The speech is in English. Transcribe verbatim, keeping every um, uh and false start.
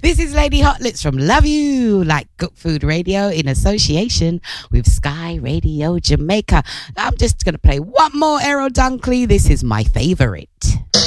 This is Lady Hotlits from Love You Like Cook Food Radio in association with Sky Radio Jamaica. I'm just going to play one more Errol Dunkley. This is my favorite.